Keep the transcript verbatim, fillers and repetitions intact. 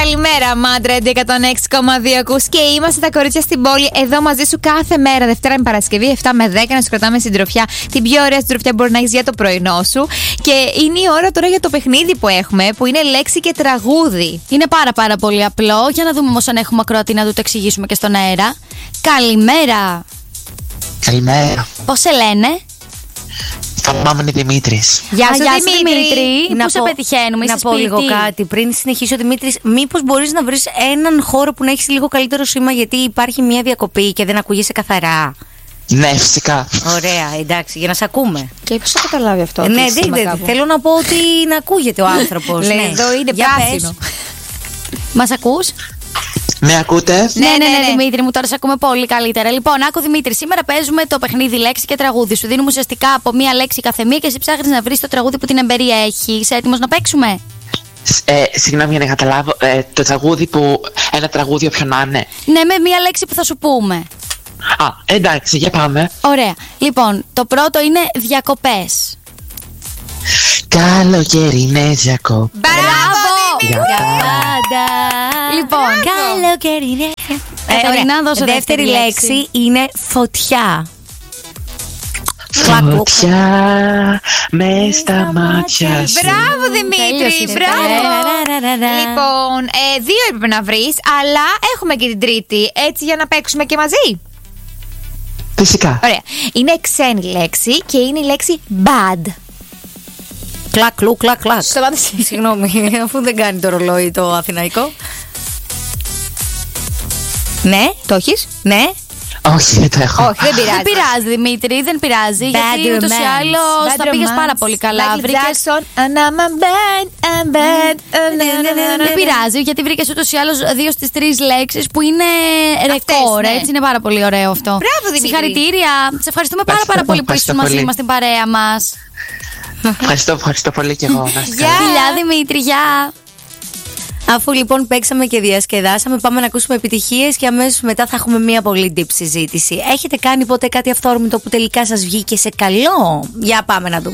Καλημέρα, Μάντρα εκατόν έξι κόμμα δύο ακούς και είμαστε τα κορίτσια στην πόλη. Εδώ μαζί σου κάθε μέρα, Δευτέρα με Παρασκευή, επτά με δέκα, να σου κρατάμε συντροφιά. Την πιο ωραία συντροφιά μπορεί να έχεις για το πρωινό σου. Και είναι η ώρα τώρα για το παιχνίδι που έχουμε, που είναι λέξη και τραγούδι. Είναι πάρα πάρα πολύ απλό. Για να δούμε όμως αν έχουμε ακροατή να του το εξηγήσουμε και στον αέρα. Καλημέρα. Καλημέρα. Πώς σε λένε? Θα πάμε είναι Δημήτρης. Γεια σου, Γεια σου, Δημήτρη. Δημήτρη. Πού σε πετυχαίνουμε, είσαι Να πω σπίτι? λίγο κάτι πριν συνεχίσει ο Δημήτρης. Μήπως μπορείς να βρεις έναν χώρο που να έχεις λίγο καλύτερο σήμα, γιατί υπάρχει μια διακοπή και δεν ακούγεσαι καθαρά. Ναι, φυσικά. Ωραία, εντάξει, για να σε ακούμε. Και πώς θα καταλάβει αυτό? Ε, ναι, δεν, δεν, θέλω να πω ότι να ακούγεται ο άνθρωπος. Λέει, ναι. εδώ είναι Για πράσινο. πες. Μας ακούς? Με ακούτε? Ναι, ναι, ναι, ναι, ναι. Δημήτρη μου, τώρα σε ακούμε πολύ καλύτερα. Λοιπόν, άκου Δημήτρη, σήμερα παίζουμε το παιχνίδι λέξη και τραγούδι. Σου δίνουμε ουσιαστικά από μία λέξη κάθε μία και εσύ ψάχνεις να βρεις το τραγούδι που την εμπειρία έχει. Είσαι έτοιμος να παίξουμε? Ε, συγγνώμη για να καταλάβω. Ε, το τραγούδι που. Ένα τραγούδι όποιο να είναι. Ναι, με μία λέξη που θα σου πούμε. Α, εντάξει, για πάμε. Ωραία. Λοιπόν, το πρώτο είναι διακοπές. Καλοκαιρινές διακοπές. Μπράβο! Για Πάντα. Λοιπόν, Καλοκαιρινέ. Κατερίνα, δώσε Δεύτερη δεύτερη λέξη είναι φωτιά. Φωτιά με στα μάτια σου. Μπράβο, Δημήτρη! Τέλειωσες. Μπράβο! Ραραραραρα. Λοιπόν, ε, δύο έπρεπε να βρεις, αλλά έχουμε και την τρίτη, έτσι για να παίξουμε και μαζί. Φυσικά. Ωραία. Είναι ξένη λέξη και είναι η λέξη bad. Κλακ, κλου, κλακ, κλακ. Σταμάτησε. Συγγνώμη, αφού δεν κάνει το ρολόι το αθηναϊκό. Ναι, Το έχεις? ναι. Όχι, δεν το έχω. Όχι, δεν πειράζει. δεν πειράζει Δημήτρη, δεν πειράζει. Γιατί Bad ούτως ή romance. άλλως Bad τα πήγες romance. πάρα πολύ καλά. Michael Βρήκες. Jackson, and I'm a bad, I'm bad, and I'm a Δεν πειράζει, γιατί βρήκες ούτως ή άλλως δύο στις τρεις λέξεις που είναι ρεκόρ. ναι. Έτσι είναι πάρα πολύ ωραίο αυτό. Μπράβο, Δημήτρη. Συγχαρητήρια. Σε ευχαριστούμε πάρα, Ευχαριστώ, πάρα πολύ που ευχαριστώ ήσουν μαζί πολύ. μας στην παρέα μας. Ευχαριστώ, ευχαριστώ πολύ και εγώ. Να είστε Γεια. καλά. Φιλιά Δημήτρη, γεια. Αφού λοιπόν παίξαμε και διασκεδάσαμε, πάμε να ακούσουμε επιτυχίες και αμέσως μετά θα έχουμε μια πολύ deep συζήτηση. Έχετε κάνει ποτέ κάτι αυθόρμητο που τελικά σας βγήκε σε καλό? Για πάμε να δούμε.